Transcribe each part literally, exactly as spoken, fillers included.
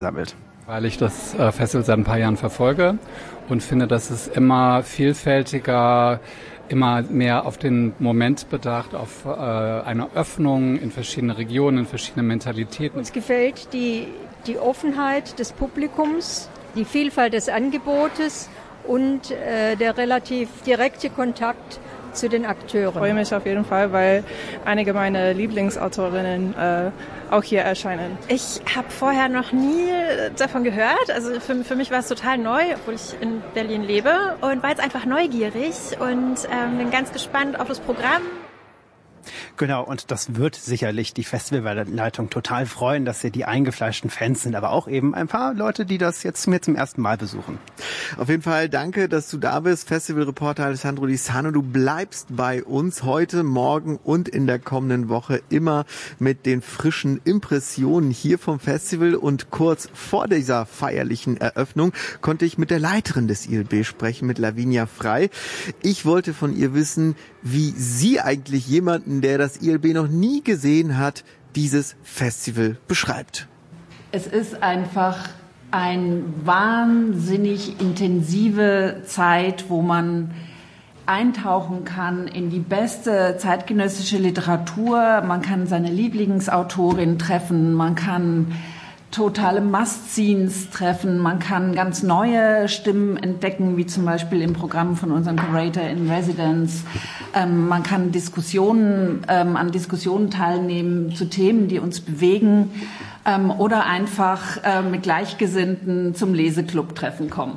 sammelt. Weil ich das äh, Festival seit ein paar Jahren verfolge und finde, dass es immer vielfältiger, immer mehr auf den Moment bedacht, auf äh, eine Öffnung in verschiedene Regionen, in verschiedene Mentalitäten. Uns gefällt die, die Offenheit des Publikums, die Vielfalt des Angebotes und äh, der relativ direkte Kontakt zu den Akteuren. Ich freue mich auf jeden Fall, weil einige meiner Lieblingsautorinnen äh, auch hier erscheinen. Ich habe vorher noch nie davon gehört. Also für, für mich war es total neu, obwohl ich in Berlin lebe, und war jetzt einfach neugierig und ähm, bin ganz gespannt auf das Programm. Genau, und das wird sicherlich die Festivalleitung total freuen, dass sie die eingefleischten Fans sind, aber auch eben ein paar Leute, die das jetzt mir zum ersten Mal besuchen. Auf jeden Fall danke, dass du da bist, Festivalreporter Alessandro Di Sano. Du bleibst bei uns heute, morgen und in der kommenden Woche immer mit den frischen Impressionen hier vom Festival. Und kurz vor dieser feierlichen Eröffnung konnte ich mit der Leiterin des I L B sprechen, mit Lavinia Frei. Ich wollte von ihr wissen, wie sie eigentlich jemanden, der das I L B noch nie gesehen hat, dieses Festival beschreibt. Es ist einfach eine wahnsinnig intensive Zeit, wo man eintauchen kann in die beste zeitgenössische Literatur. Man kann seine Lieblingsautorin treffen, man kann totale Must-Scenes treffen. Man kann ganz neue Stimmen entdecken, wie zum Beispiel im Programm von unserem Curator in Residence. Ähm, man kann Diskussionen, ähm, an Diskussionen teilnehmen zu Themen, die uns bewegen, ähm, oder einfach äh, mit Gleichgesinnten zum Leseclub-Treffen kommen.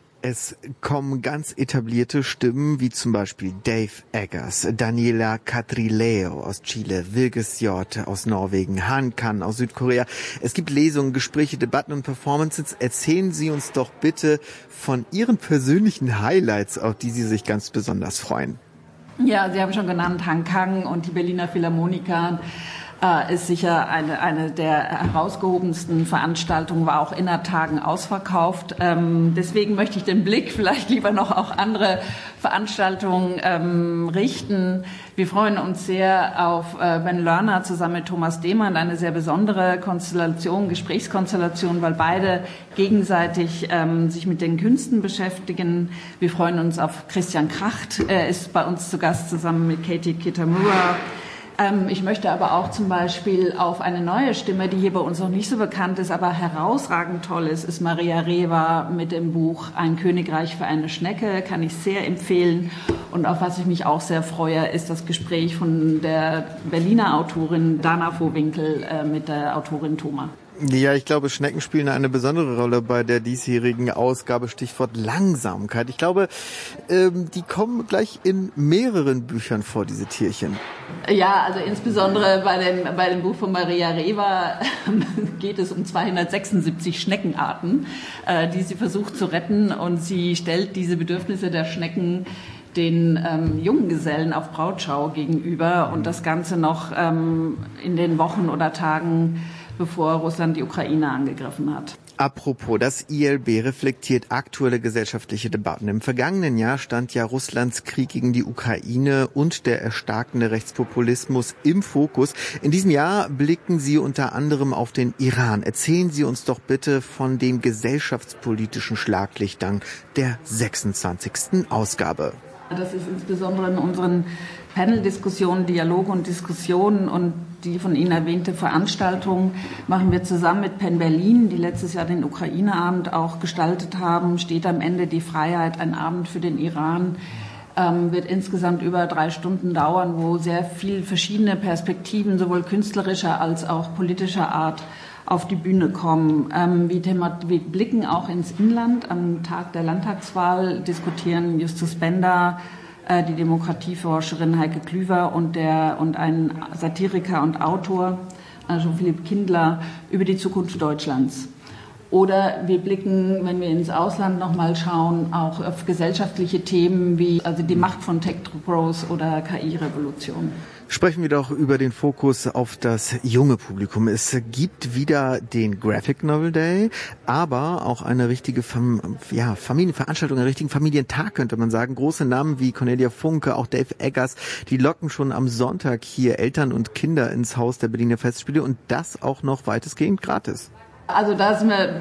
Es kommen ganz etablierte Stimmen, wie zum Beispiel Dave Eggers, Daniela Catrileo aus Chile, Vilges Hjorth aus Norwegen, Han Kan aus Südkorea. Es gibt Lesungen, Gespräche, Debatten und Performances. Erzählen Sie uns doch bitte von Ihren persönlichen Highlights, auf die Sie sich ganz besonders freuen. Ja, Sie haben schon genannt, Han Kang und die Berliner Philharmoniker. Äh, ist sicher eine, eine der herausgehobensten Veranstaltungen, war auch innertagen ausverkauft. Ähm, deswegen möchte ich den Blick vielleicht lieber noch auf andere Veranstaltungen ähm, richten. Wir freuen uns sehr auf äh, Ben Lerner zusammen mit Thomas Demand, eine sehr besondere Konstellation, Gesprächskonstellation, weil beide gegenseitig ähm, sich mit den Künsten beschäftigen. Wir freuen uns auf Christian Kracht, er ist bei uns zu Gast zusammen mit Katie Kitamura. Ähm, ich möchte aber auch zum Beispiel auf eine neue Stimme, die hier bei uns noch nicht so bekannt ist, aber herausragend toll ist, ist Maria Rewa mit dem Buch Ein Königreich für eine Schnecke, kann ich sehr empfehlen. Und auf was ich mich auch sehr freue, ist das Gespräch von der Berliner Autorin Dana Vohwinkel äh, mit der Autorin Thoma. Ja, ich glaube, Schnecken spielen eine besondere Rolle bei der diesjährigen Ausgabe, Stichwort Langsamkeit. Ich glaube, ähm, die kommen gleich in mehreren Büchern vor, diese Tierchen. Ja, also insbesondere bei dem, bei dem Buch von Maria Rewa geht es um zweihundertsechsundsiebzig Schneckenarten, äh, die sie versucht zu retten, und sie stellt diese Bedürfnisse der Schnecken den ähm, Junggesellen auf Brautschau gegenüber, und das Ganze noch ähm, in den Wochen oder Tagen, bevor Russland die Ukraine angegriffen hat. Apropos, das I L B reflektiert aktuelle gesellschaftliche Debatten. Im vergangenen Jahr stand ja Russlands Krieg gegen die Ukraine und der erstarkende Rechtspopulismus im Fokus. In diesem Jahr blicken Sie unter anderem auf den Iran. Erzählen Sie uns doch bitte von den gesellschaftspolitischen Schlaglichtern der sechsundzwanzigsten Ausgabe. Das ist insbesondere in unseren Panel-Diskussionen, Dialoge und Diskussionen und die von Ihnen erwähnte Veranstaltung machen wir zusammen mit Penn Berlin, die letztes Jahr den Ukraine-Abend auch gestaltet haben. Steht am Ende die Freiheit, ein Abend für den Iran. Ähm, wird insgesamt über drei Stunden dauern, wo sehr viel verschiedene Perspektiven, sowohl künstlerischer als auch politischer Art, auf die Bühne kommen. Ähm, wir, themat- wir blicken auch ins Inland. Am Tag der Landtagswahl diskutieren Justus Bender, äh, die Demokratieforscherin Heike Klüver und, der, und ein Satiriker und Autor, äh, Jean-Philippe Kindler, über die Zukunft Deutschlands. Oder wir blicken, wenn wir ins Ausland nochmal schauen, auch auf gesellschaftliche Themen wie also die Macht von Tech-Pros oder K I-Revolution. Sprechen wir doch über den Fokus auf das junge Publikum. Es gibt wieder den Graphic Novel Day, aber auch eine richtige Fam- ja, Familienveranstaltung, einen richtigen Familientag, könnte man sagen. Große Namen wie Cornelia Funke, auch Dave Eggers, die locken schon am Sonntag hier Eltern und Kinder ins Haus der Berliner Festspiele, und das auch noch weitestgehend gratis. Also da sind wir